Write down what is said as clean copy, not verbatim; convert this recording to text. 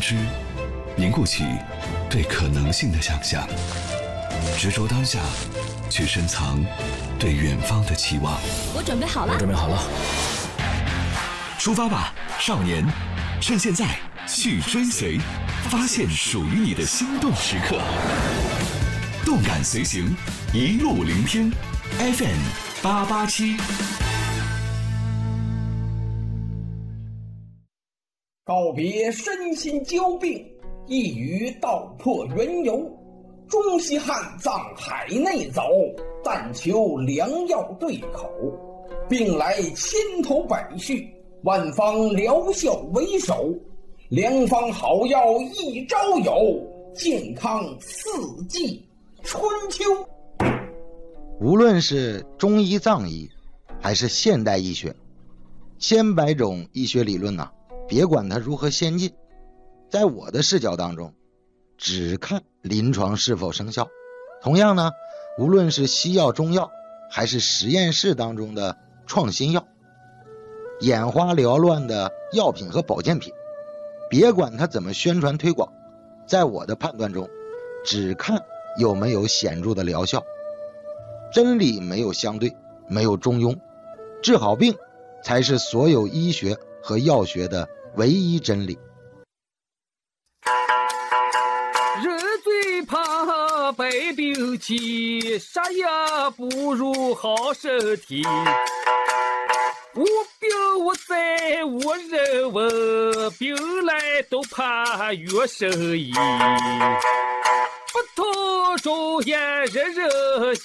知，凝固起对可能性的想象，执着当下，去深藏对远方的期望。 我准备好了， 出发吧，少年！趁现在去追随，发现属于你的心动时刻。动感随行，一路聆听 FM887。 告别身心交病，一语道破缘由。中西汉藏海内走，但求良药对口。病来千头百绪，万方疗效为首。良方好药一朝有，健康四季春秋。 无论是中医藏医还是现代医学，千百种医学理论别管它如何先进，在我的视角当中只看临床是否生效。同样呢，无论是西药中药还是实验室当中的创新药，眼花缭乱的药品和保健品，别管它怎么宣传推广，在我的判断中只看有没有显著的疗效。真理没有相对，没有中庸，治好病才是所有医学和药学的唯一真理。 人最怕百病起，啥也不如好身体。无病无灾无人问，病来都怕药神医。不通中药人人